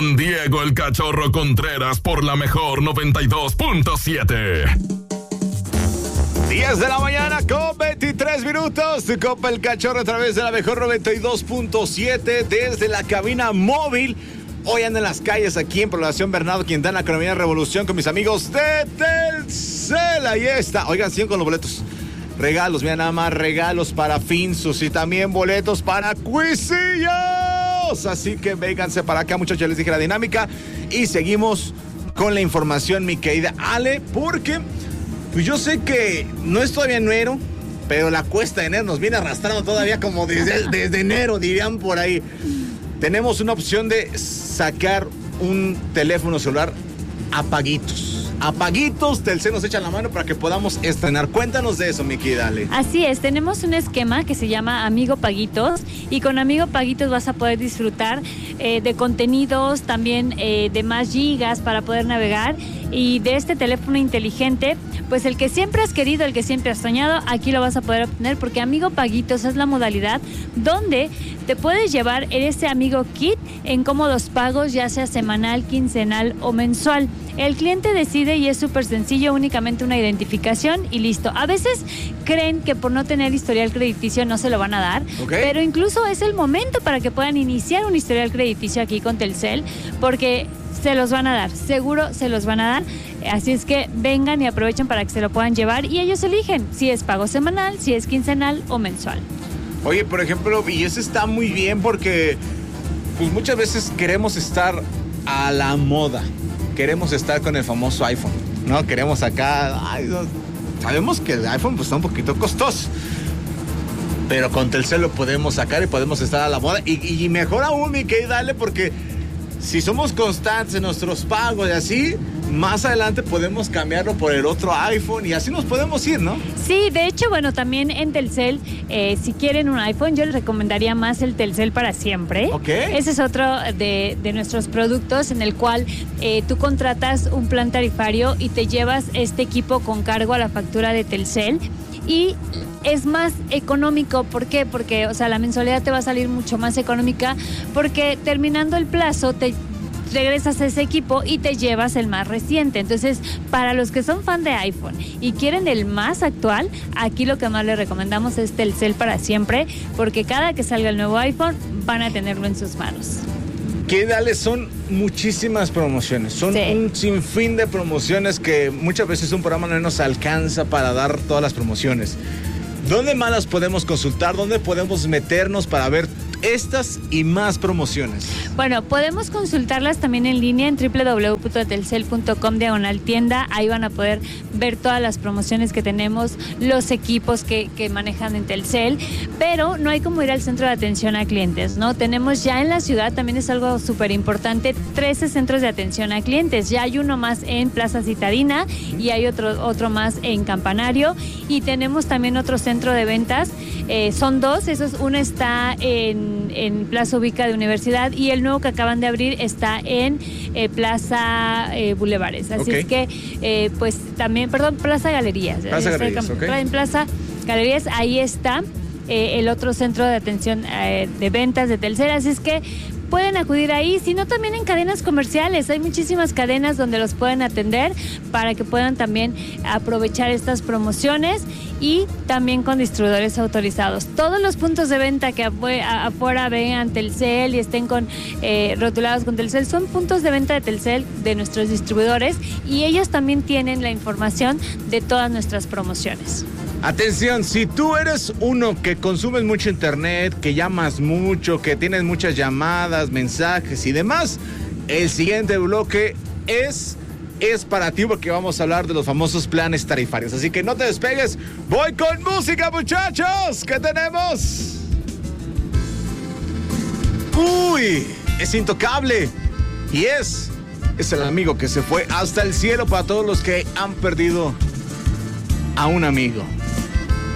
con Diego el Cachorro Contreras por la mejor 92.7. 10 de la mañana con 23 minutos. Tu compa el Cachorro a través de la mejor 92.7 desde la cabina móvil. Hoy ando en las calles aquí en Población Bernardo Quintana, Economía Revolución con mis amigos de Telcel. Ahí está. Oigan, siguen con los boletos. Regalos, mira nada más, regalos para Finsus y también boletos para Cuisillos. Así que vénganse para acá, muchachos, les dije la dinámica. Y seguimos con la información, mi querida Ale, porque pues yo sé que no es todavía enero, pero la cuesta de enero nos viene arrastrando todavía como desde enero, dirían por ahí. Tenemos una opción de sacar un teléfono celular a paguitos. A paguitos, Telcel nos echa la mano para que podamos estrenar. Cuéntanos de eso, Miki, dale. Así es, tenemos un esquema que se llama Amigo Paguitos y con Amigo Paguitos vas a poder disfrutar de contenidos, también de más gigas para poder navegar y de este teléfono inteligente, pues el que siempre has querido, el que siempre has soñado, aquí lo vas a poder obtener porque Amigo Paguitos es la modalidad donde te puedes llevar en este Amigo Kit en cómodos pagos, ya sea semanal, quincenal o mensual. El cliente decide y es súper sencillo, únicamente una identificación y listo. A veces creen que por no tener historial crediticio no se lo van a dar, pero incluso es el momento para que puedan iniciar un historial crediticio aquí con Telcel, porque se los van a dar, seguro se los van a dar. Así es que vengan y aprovechen para que se lo puedan llevar y ellos eligen si es pago semanal, si es quincenal o mensual. Oye, por ejemplo, y eso está muy bien porque pues muchas veces queremos estar a la moda. Queremos estar con el famoso iPhone, ¿no? Queremos acá... sabemos que el iPhone pues, está un poquito costoso, pero con Telcel lo podemos sacar y podemos estar a la moda. Y mejor aún, mi querida, dale, porque si somos constantes en nuestros pagos y así, más adelante podemos cambiarlo por el otro iPhone y así nos podemos ir, ¿no? Sí, de hecho, bueno, también en Telcel, si quieren un iPhone, yo les recomendaría más el Telcel para siempre. Ese es otro de nuestros productos en el cual tú contratas un plan tarifario y te llevas este equipo con cargo a la factura de Telcel y es más económico. ¿Por qué? Porque, o sea, la mensualidad te va a salir mucho más económica porque terminando el plazo te regresas a ese equipo y te llevas el más reciente. Entonces, para los que son fan de iPhone y quieren el más actual, aquí lo que más les recomendamos es Telcel para siempre, porque cada que salga el nuevo iPhone van a tenerlo en sus manos. Que dale, son muchísimas promociones, son un sinfín de promociones que muchas veces un programa no nos alcanza para dar todas las promociones. ¿Dónde más las podemos consultar? ¿Dónde podemos meternos para ver estas y más promociones? Bueno, podemos consultarlas también en línea en www.telcel.com/tienda. Ahí van a poder ver todas las promociones que tenemos, los equipos que manejan en Telcel, pero no hay como ir al centro de atención a clientes, ¿no? Tenemos ya en la ciudad, también es algo súper importante, 13 centros de atención a clientes. Ya hay uno más en Plaza Citadina y hay otro más en Campanario y tenemos también otro centro de ventas. Son dos, uno está en Plaza Ubica de Universidad y el nuevo que acaban de abrir está en Plaza Bulevares. Así es que, pues también, Plaza Galerías. En Plaza Galerías, ahí está el otro centro de atención de ventas de Telcel. Así es que pueden acudir ahí, sino también en cadenas comerciales. Hay muchísimas cadenas donde los pueden atender para que puedan también aprovechar estas promociones y también con distribuidores autorizados. Todos los puntos de venta que afuera vean Telcel y estén rotulados con Telcel son puntos de venta de Telcel de nuestros distribuidores y ellos también tienen la información de todas nuestras promociones. Atención, si tú eres uno que consumes mucho internet, que llamas mucho, que tienes muchas llamadas, mensajes y demás, el siguiente bloque es para ti porque vamos a hablar de los famosos planes tarifarios. Así que no te despegues, voy con música, muchachos. ¿Qué tenemos? Uy, es intocable y es el amigo que se fue hasta el cielo para todos los que han perdido a un amigo.